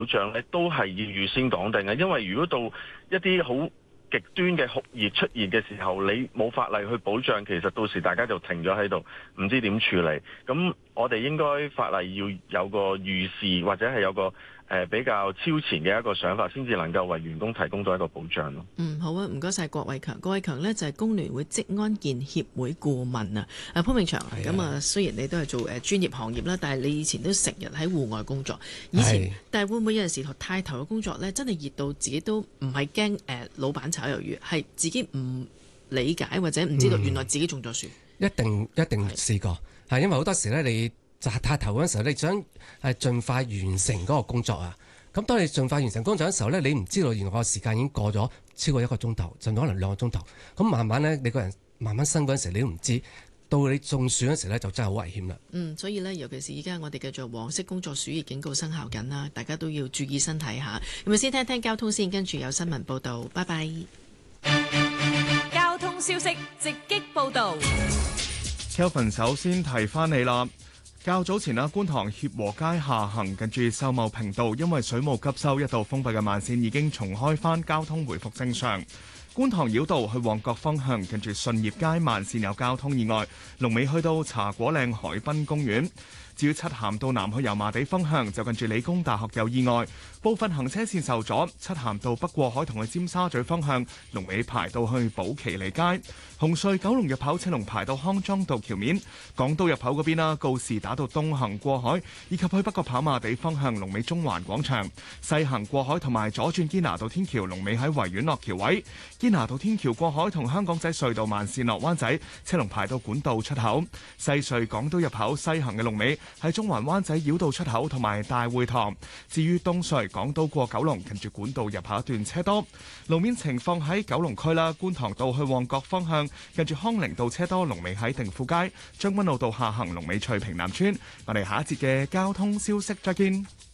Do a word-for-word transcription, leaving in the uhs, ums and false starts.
保障咧，都係要預先講定嘅。因為如果到一啲好極端嘅酷熱出現嘅時候，你冇法例去保障，其實到時大家就停咗喺度，唔知點處理。咁我哋應該法例要有個預示，或者係有個誒、呃、比較超前嘅一個想法，先至能夠為員工提供到一個保障咯。 嗯，好啊，唔該晒郭偉強。郭偉強呢就係、是、工聯會職安健協會顧問啊。啊潘永祥，咁啊雖然你都係做誒專業行業啦，但係你以前都成日喺戶外工作。以前，但係會唔會有陣時太頭嘅工作呢？真係熱到自己都唔係驚誒老闆炒魷魚，係自己唔理解或者唔知道原來自己中咗暑、 嗯。一定一定試過，係因為好多時呢，你就係太頭嗰陣時候，你想係盡快完成嗰個工作啊。咁當你盡快完成工作嘅時候呢，你唔知道原來個時間已經過咗超過一個鐘頭，甚至可能兩個鐘頭。咁慢慢呢，你個人慢慢生嗰陣時，你都唔知。到你中暑嗰時呢，就真係好危險啦。 嗯，所以呢，尤其是依家我哋繼續黃色工作暑熱警告生效緊啦，大家都要注意身體下。咁咪先聽聽交通先，跟住有新聞報導。拜拜。 交通消息直擊報導。 Kelvin 首先提翻你啦。較早前啊，觀塘協和街下行近住秀茂坪道，因為水務急修，一度封閉嘅慢線已經重開返，交通回復正常。觀塘繞道去旺角方向近住順業街慢線有交通意外，龍尾去到茶果嶺海濱公園。至於漆咸道南去油麻地方向，就近住理工大學有意外，部分行車線受阻。漆咸道北過海同去尖沙咀方向，龍尾排到去寶其利街。紅隧九龍入口車龍排到康莊道橋面。港島入口嗰邊啦，告士打道東行過海，以及去北角跑馬地方向，龍尾中環廣場。西行過海同埋左轉堅拿道天橋，龍尾喺維園落橋位。堅拿道天橋過海同香港仔隧道慢線落灣仔，車龍排到管道出口。西隧港島入口西行嘅龍尾喺中環灣仔繞道出口同埋大會堂。至於東隧港島過九龍，近住管道入口一段車多。路面情況喺九龍區啦，觀塘道去旺角方向，近住康寧道車多，龍尾喺定富街。將軍澳道下行龍尾翠屏南村。我哋下一節嘅交通消息再見。